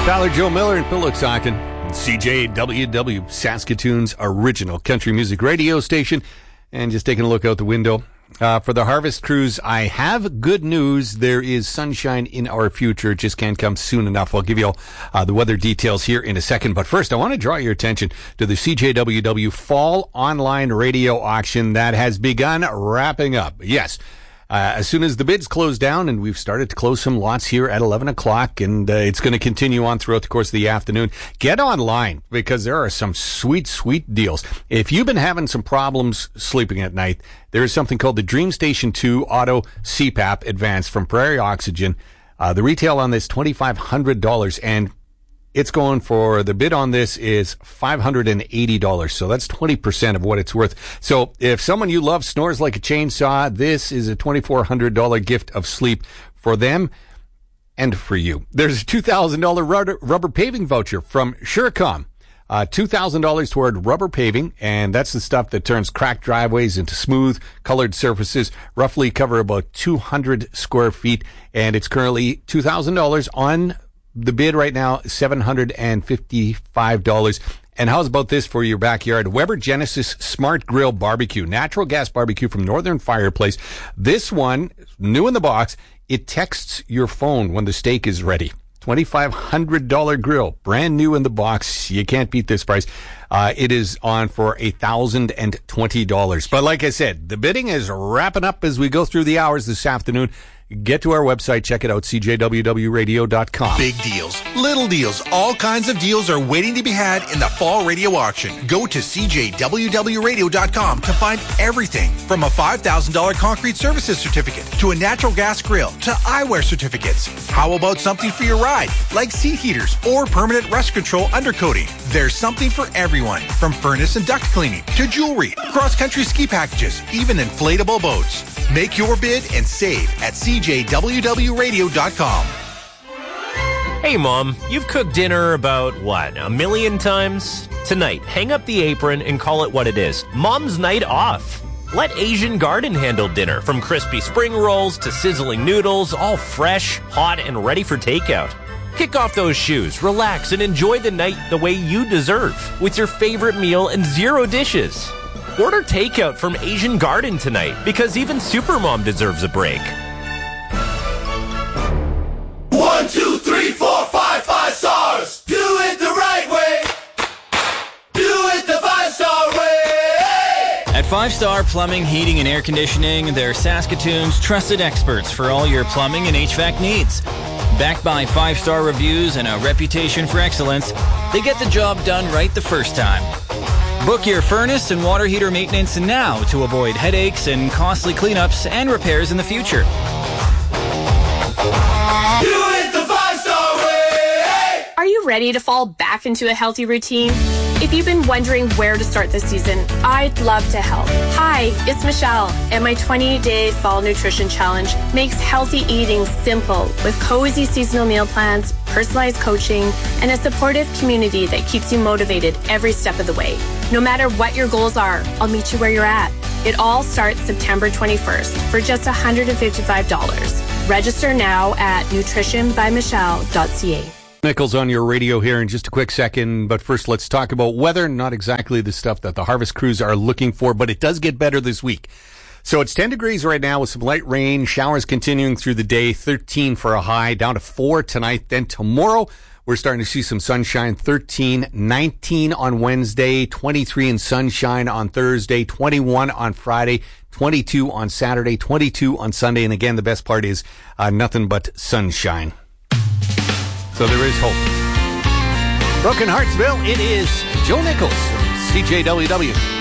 Tyler, Joe Miller, and Phil talking. CJWW, Saskatoon's original country music radio station. And just taking a look out the window. For the harvest cruise, I have good news. There is sunshine in our future. It just can't come soon enough. I'll give you the weather details here in a second. But first, I want to draw your attention to the CJWW Fall Online Radio Auction that has begun wrapping up. Yes. As soon as the bids close down, and we've started to close some lots here at 11 o'clock, and it's going to continue on throughout the course of the afternoon. Get online, because there are some sweet, sweet deals. If you've been having some problems sleeping at night, there is something called the Dream Station 2 Auto CPAP Advanced from Prairie Oxygen. The retail on this, $2,500, and it's going for, the bid on this is $580. So that's 20% of what it's worth. So if someone you love snores like a chainsaw, this is a $2,400 gift of sleep for them and for you. There's a $2,000 rubber paving voucher from Surecom. $2,000 toward rubber paving, and that's the stuff that turns cracked driveways into smooth, colored surfaces, roughly cover about 200 square feet, and it's currently $2,000 on the bid right now, $755. And how's about this for your backyard? Weber Genesis Smart Grill Barbecue, natural gas barbecue from Northern Fireplace. This one, new in the box, it texts your phone when the steak is ready. $2,500 grill, brand new in the box. You can't beat this price. It is on for $1,020. But like I said, the bidding is wrapping up as we go through the hours this afternoon. Get to our website, check it out, cjwwradio.com. Big deals, little deals, all kinds of deals are waiting to be had in the fall radio auction. Go to cjwwradio.com to find everything from a $5,000 concrete services certificate to a natural gas grill to eyewear certificates. How about something for your ride, like seat heaters or permanent rust control undercoating? There's something for everyone, from furnace and duct cleaning to jewelry, cross-country ski packages, even inflatable boats. Make your bid and save at cjwwradio.com. Hey, Mom, you've cooked dinner about, a million times? Tonight, hang up the apron and call it what it is. Mom's night off. Let Asian Garden handle dinner, from crispy spring rolls to sizzling noodles, all fresh, hot, and ready for takeout. Kick off those shoes, relax, and enjoy the night the way you deserve, with your favorite meal and 0 dishes. Order takeout from Asian Garden tonight, because even Supermom deserves a break. 1, 2, 3, 4, 5, 5 stars. Do it the right way. Do it the 5-star way. At 5 Star Plumbing, Heating, and Air Conditioning, they're Saskatoon's trusted experts for all your plumbing and HVAC needs. Backed by 5-star reviews and a reputation for excellence, they get the job done right the first time. Book your furnace and water heater maintenance now to avoid headaches and costly cleanups and repairs in the future. Do it the 5-star way. Are you ready to fall back into a healthy routine? If you've been wondering where to start this season, I'd love to help. Hi, it's Michelle, and my 20-day Fall Nutrition Challenge makes healthy eating simple with cozy seasonal meal plans, personalized coaching, and a supportive community that keeps you motivated every step of the way. No matter what your goals are, I'll meet you where you're at. It all starts September 21st for just $155. Register now at nutritionbymichelle.ca. Nichols on your radio here in just a quick second, but first let's talk about weather. Not exactly the stuff that the harvest crews are looking for, but it does get better this week. So it's 10 degrees right now with some light rain, showers continuing through the day, 13 for a high, down to 4 tonight. Then tomorrow, we're starting to see some sunshine, 13, 19 on Wednesday, 23 in sunshine on Thursday, 21 on Friday, 22 on Saturday, 22 on Sunday. And again, the best part is nothing but sunshine. So there is hope. Broken Heartsville, it is Joe Nichols, CJWW.